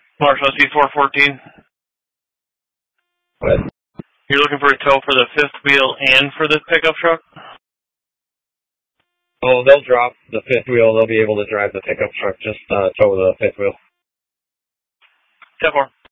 Marshall C414. What? You're looking for a tow for the fifth wheel and for the pickup truck? Oh, they'll drop the fifth wheel. They'll be able to drive the pickup truck. Just tow the fifth wheel. 10-4.